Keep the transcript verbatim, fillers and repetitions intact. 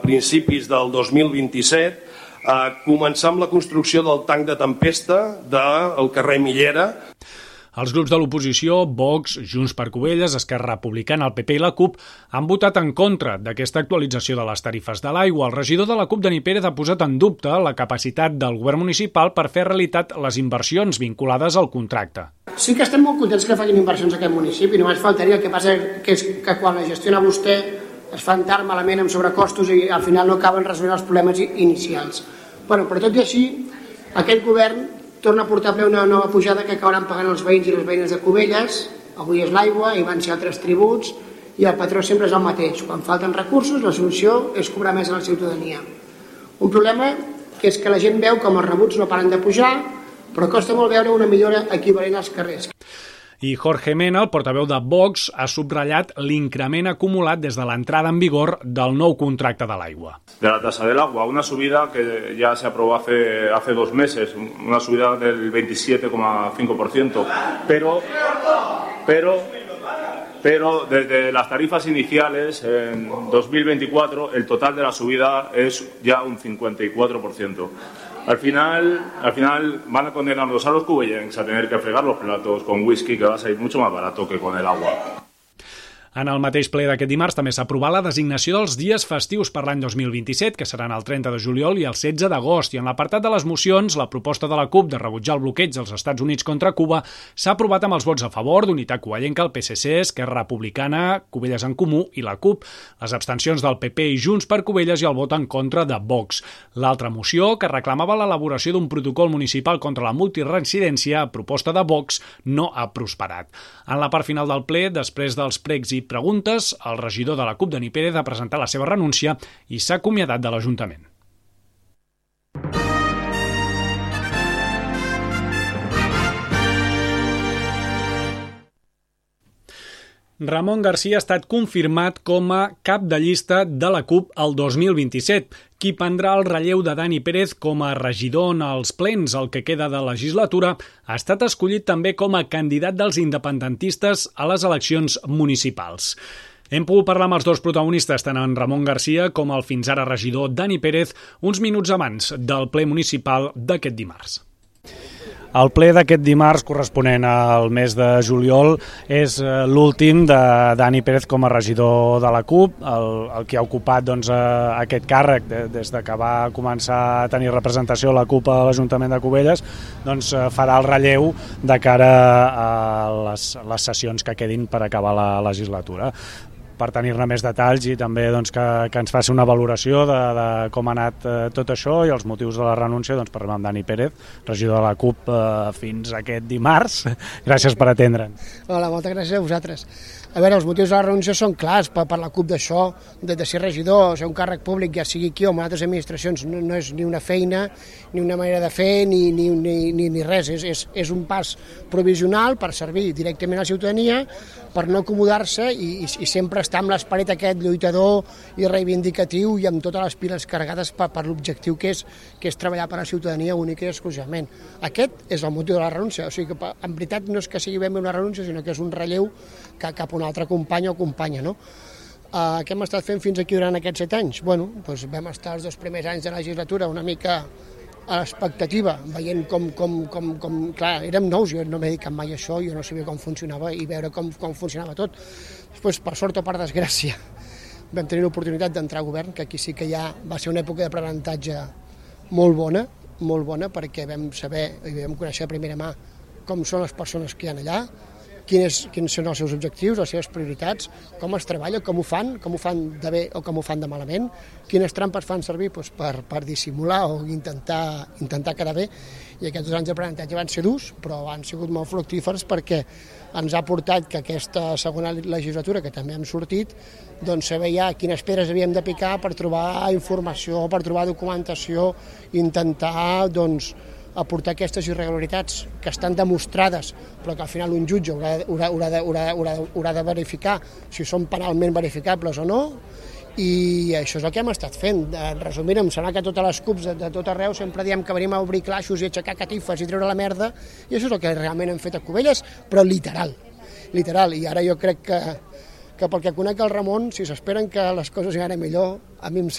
principis del dos mil vint-i-set, a començar amb la construcció del tanc de tempesta del carrer Millera. Els grups de l'oposició, Vox, Junts per Cubelles, Esquerra Republicana, el P P i la CUP han votat en contra d'aquesta actualització de les tarifes de l'aigua. El regidor de la CUP, Dani Pérez, ha posat en dubte la capacitat del govern municipal per fer realitat les inversions vinculades al contracte. Sí que estem molt contents que facin inversions a aquest municipi, només faltaria. El que passa que és que quan la gestiona vostè es fan tard, malament, amb sobrecostos i al final no acaben resolent els problemes inicials. Bueno, però tot i així, aquest govern torna a portar a ple una nova pujada que acabaran pagant els veïns i les veïnes de Cubelles. Avui és l'aigua i van ser altres tributs i el patró sempre és el mateix. Quan falten recursos, la solució és cobrar més a la ciutadania. Un problema que és que la gent veu com els rebuts no paren de pujar, però costa molt veure una millora equivalent als carrers. I Jorge Mena, el portaveu de Vox, ha subratllat l'increment acumulat des de l'entrada en vigor del nou contracte de l'aigua. De la tasa del agua, una subida que ya se aprobó hace, hace dos meses, una subida del veintisiete coma cinco por ciento, pero, pero, pero desde las tarifas iniciales en dos mil veinticuatro el total de la subida es ya un cincuenta y cuatro por ciento. Al final, al final van a condenarnos a los cubellencs a tener que fregar los platos con whisky, que va a salir mucho más barato que con el agua. En el mateix ple d'aquest dimarts també s'ha aprovat la designació dels dies festius per l'any dos mil vint-i-set, que seran el trenta de juliol i el setze d'agost. I en l'apartat de les mocions, la proposta de la CUP de rebutjar el bloqueig dels Estats Units contra Cuba s'ha aprovat amb els vots a favor d'Unitat Covellenca, el P S C, Esquerra Republicana, Cubelles en Comú i la CUP, les abstencions del P P i Junts per Cubelles i el vot en contra de Vox. L'altra moció, que reclamava l'elaboració d'un protocol municipal contra la multiresidència a proposta de Vox, no ha prosperat. En la part final del ple, després dels pregs i preguntes, el regidor de la CUP, Dani Pérez, ha presentat la seva renúncia i s'ha acomiadat de l'Ajuntament. Ramon Garcia ha estat confirmat com a cap de llista de la CUP el dos mil vint-i-set. Qui prendrà el relleu de Dani Pérez com a regidor en els plens el que queda de legislatura ha estat escollit també com a candidat dels independentistes a les eleccions municipals. Hem pogut parlar amb els dos protagonistes, tant en Ramon Garcia com el fins ara regidor Dani Pérez, uns minuts abans del ple municipal d'aquest dimarts. El ple d'aquest dimarts, corresponent al mes de juliol, és l'últim de Dani Pérez com a regidor de la CUP, el, el que ha ocupat doncs, aquest càrrec des de que va començar a tenir representació la CUP a l'Ajuntament de Cubelles, doncs farà el relleu de cara a les, les sessions que quedin per acabar la legislatura. Per tenir-ne més detalls i també doncs, que, que ens faci una valoració de, de com ha anat eh, tot això i els motius de la renúncia, doncs parlem amb Dani Pérez, regidor de la CUP eh, fins aquest dimarts. Gràcies per atendre'ns. Hola, moltes gràcies a vosaltres. A veure, els motius de la renúncia són clars per, per la CUP d'això, de, de ser regidor, ser un càrrec públic, ja sigui aquí o en altres administracions, no, no és ni una feina, ni una manera de fer, ni, ni, ni, ni, ni res, és, és, és un pas provisional per servir directament a la ciutadania, per no acomodar-se i, i, i sempre estar amb l'esperit aquest lluitador i reivindicatiu i amb totes les piles carregades per, per l'objectiu que és, que és treballar per a la ciutadania única i exclusivament. Aquest és el motiu de la renúncia, o sigui que en veritat no és que sigui ben bé una renúncia, sinó que és un relleu que cap a un altre company o companya, no? Uh, què hem estat fent fins aquí durant aquests set anys? Bueno, doncs vam estar els dos primers anys de la legislatura una mica a l'expectativa, veient com, com, com, com... Clar, érem nous, jo no m'he dedicat mai a això, jo no sabia com funcionava i veure com, com funcionava tot. Després, per sort o per desgràcia, vam tenir l'oportunitat d'entrar a govern, que aquí sí que ja va ser una època d'aprenentatge molt bona, molt bona, perquè vam saber i vam conèixer de primera mà com són les persones que hi ha allà, quins, quins són els seus objectius, les seves prioritats, com es treballa, com ho fan, com ho fan de bé o com ho fan de malament, quines trampes fan servir doncs, per, per dissimular o intentar, intentar quedar bé. I aquests dos anys d'aprenentatge van ser durs, però han sigut molt fructífers perquè ens ha portat que aquesta segona legislatura, que també hem sortit, doncs saber ja quines pedres havíem de picar per trobar informació, per trobar documentació, intentar doncs, aportar aquestes irregularitats que estan demostrades, però que al final un jutge haurà, haurà, haurà, de, haurà, haurà, haurà de verificar si són penalment verificables o no, i això és el que hem estat fent. Resumint, em sembla que totes les CUPs de, de tot arreu sempre diem que venim a obrir claixos i aixecar catifes i treure la merda, i això és el que realment hem fet a Cubelles, però literal, literal, i ara jo crec que, que pel que conec el Ramon, si s'esperen que les coses aniran millor, a mi em